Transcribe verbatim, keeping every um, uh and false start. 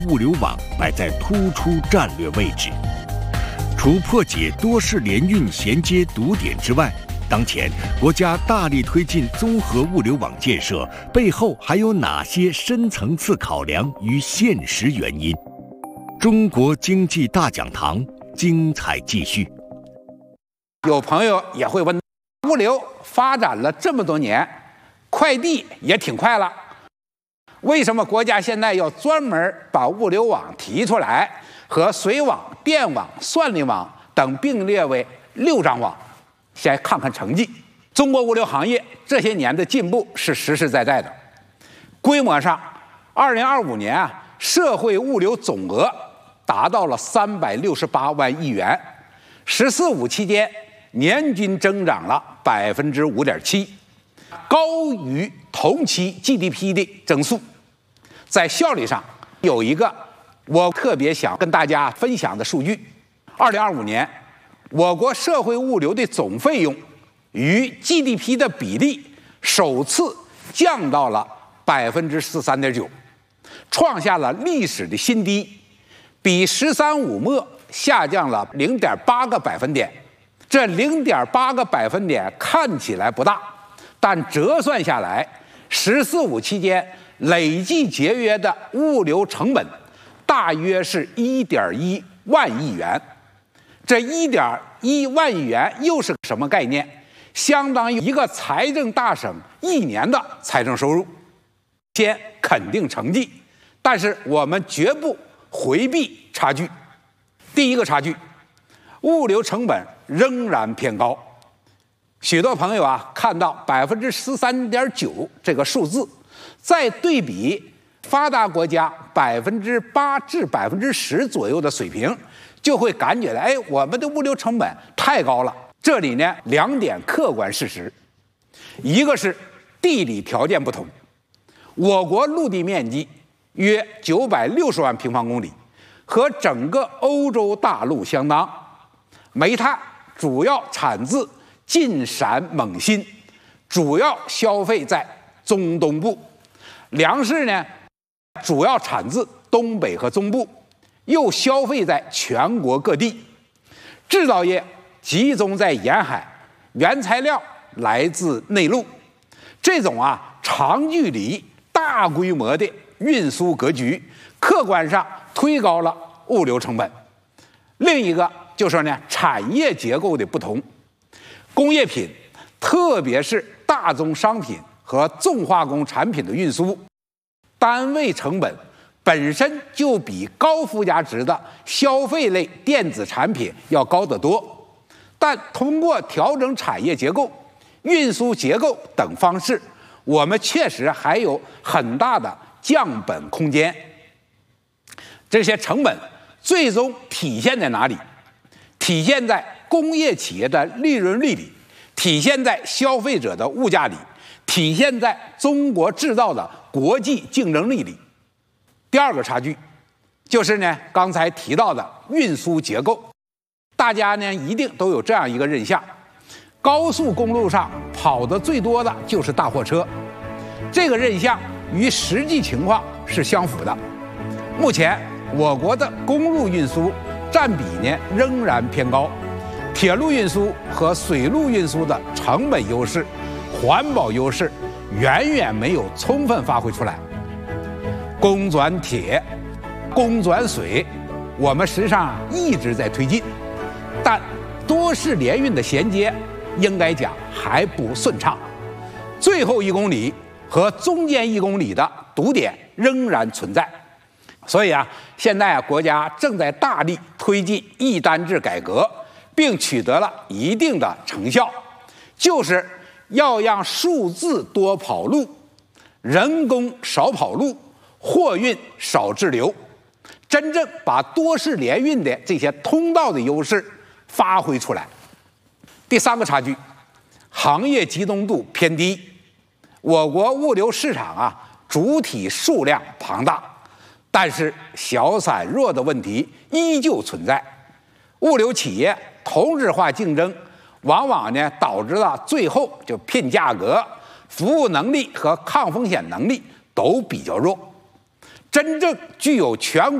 物流网摆在突出战略位置。除破解多式联运衔接堵点之外，当前国家大力推进综合物流网建设，背后还有哪些深层次考量与现实原因？中国经济大讲堂精彩继续。 有朋友也会问，物流发展了这么多年，快递也挺快了，为什么国家现在要专门把物流网提出来，和水网、电网、算力网等并列为六张网？先看看成绩，中国物流行业这些年的进步是实实在在的。规模上，二零二五年啊，社会物流总额达到了三百六十八万亿元，十四五期间年均增长了百分之五点七，高于同期 G D P 的增速。在效率上，有一个我特别想跟大家分享的数据：二零二五年，我国社会物流的总费用与 G D P 的比例首次降到了百分之十三点九，创下了历史的新低，比“十三五”末下降了零点八个百分点。这零点八个百分点看起来不大，但折算下来，“十四五”期间累计节约的物流成本大约是一点一万亿元。这一点一万亿元又是什么概念？相当于一个财政大省一年的财政收入。先肯定成绩，但是我们绝不回避差距。第一个差距，物流成本仍然偏高。许多朋友啊看到百分之十三点九这个数字，再对比发达国家百分之八至百分之十左右的水平，就会感觉哎，我们的物流成本太高了。这里呢，两点客观事实，一个是地理条件不同，我国陆地面积约九百六十万平方公里，和整个欧洲大陆相当。煤炭主要产自晋陕蒙新，主要消费在中东部；粮食呢，主要产自东北和中部，又消费在全国各地。制造业集中在沿海，原材料来自内陆。这种啊长距离、大规模的运输格局，客观上推高了物流成本。另一个就是呢，产业结构的不同。工业品，特别是大宗商品和重化工产品的运输，单位成本本身就比高附加值的消费类电子产品要高得多，但通过调整产业结构、运输结构等方式，我们确实还有很大的降本空间。这些成本最终体现在哪里？体现在工业企业的利润率里，体现在消费者的物价里，体现在中国制造的国际竞争力里。第二个差距就是呢，刚才提到的运输结构。大家呢一定都有这样一个印象，高速公路上跑得最多的就是大货车，这个印象与实际情况是相符的。目前我国的公路运输占比呢仍然偏高，铁路运输和水路运输的成本优势、环保优势远远没有充分发挥出来。公转铁、公转水，我们实际上一直在推进，但多式联运的衔接应该讲还不顺畅，最后一公里和中间一公里的堵点仍然存在。所以啊，现在啊，国家正在大力推进一单制改革，并取得了一定的成效，就是要让数字多跑路，人工少跑路，货运少滞留，真正把多式联运的这些通道的优势发挥出来。第三个差距，行业集中度偏低。我国物流市场啊，主体数量庞大，但是小散弱的问题依旧存在。物流企业同质化竞争，往往呢导致了最后就拼价格、服务能力和抗风险能力都比较弱。 真正具有全国